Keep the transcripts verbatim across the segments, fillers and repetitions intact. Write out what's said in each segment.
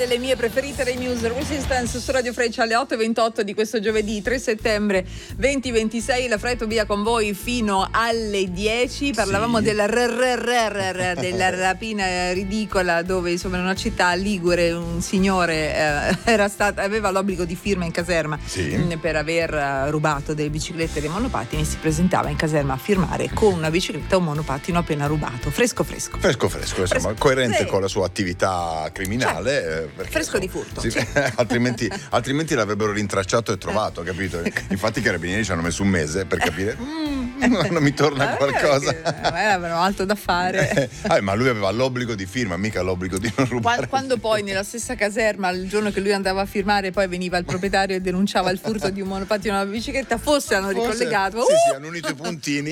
delle mie preferite dei Muse, Resistance, su Radio Freccia alle otto e ventotto di questo giovedì tre settembre duemilaventisei. La Fra e Tobia con voi fino alle dieci. Parlavamo sì. della, r- r- r- r- della rapina ridicola, dove insomma in una città ligure un signore eh, era stato, aveva l'obbligo di firma in caserma sì. mh, per aver uh, rubato delle biciclette e dei monopattini. Si presentava in caserma a firmare con una bicicletta o un monopattino appena rubato, fresco fresco fresco fresco, insomma, fresco. Coerente sì. con la sua attività criminale, cioè, eh, perché, fresco insomma, di furto sì, sì. altrimenti, altrimenti l'avrebbero rintracciato e trovato, capito? Infatti i carabinieri ci hanno messo un mese per capire mm, non mi torna eh, qualcosa, avevano altro da fare. eh, ma lui aveva l'obbligo di firma, mica l'obbligo di non rubare. Quando, quando poi nella stessa caserma, il giorno che lui andava a firmare, poi veniva il proprietario e denunciava il furto di un monopattino e una bicicletta, forse hanno forse, ricollegato sì, uh, sì, hanno unito uh, i puntini uh,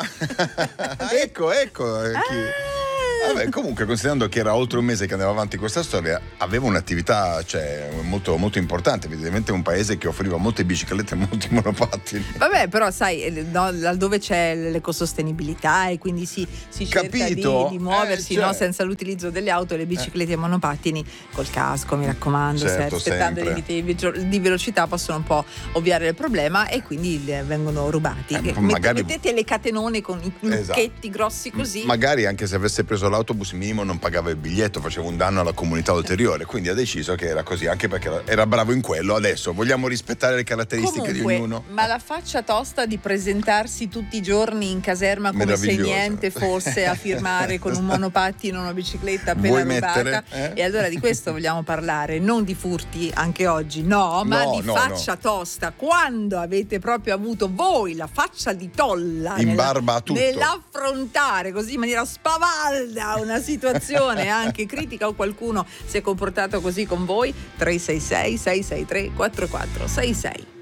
ah. ecco ecco chi... ah. Vabbè, comunque, considerando che era oltre un mese che andava avanti questa storia, aveva un'attività, cioè, molto, molto importante. Evidentemente un paese che offriva molte biciclette e molti monopattini. Vabbè, però sai, no, laddove c'è l'ecosostenibilità e quindi si, si cerca di, di muoversi eh, cioè... no, senza l'utilizzo delle auto, le biciclette eh. e i monopattini col casco, mi raccomando, certo, se rispettando i limiti di velocità possono un po' ovviare il problema e quindi vengono rubati. Eh, magari... Mettete le catenone con i lucchetti esatto. grossi così. Magari anche se avesse preso l'autobus minimo non pagava il biglietto, faceva un danno alla comunità ulteriore, quindi ha deciso che era così, anche perché era bravo in quello. Adesso vogliamo rispettare le caratteristiche comunque, di ognuno. Ma la faccia tosta di presentarsi tutti i giorni in caserma come se niente fosse a firmare con un monopattino, una bicicletta appena Vuoi rubata mettere, eh? E allora di questo vogliamo parlare, non di furti anche oggi, no, ma no, di no, faccia no. tosta. Quando avete proprio avuto voi la faccia di tolla in nella, barba a tutto, nell'affrontare così in maniera spavalda una situazione anche critica o qualcuno si è comportato così con voi, tre sei sei sei sei tre quattro quattro sei sei.